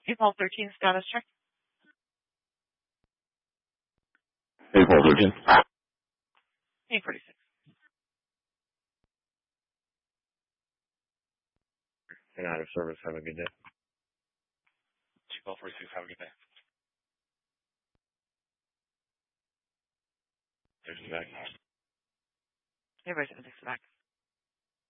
April 13 status check. April 13. 846. And out of service. Have a good day. 1246. Have a good day. There's the back. Everybody 76 back.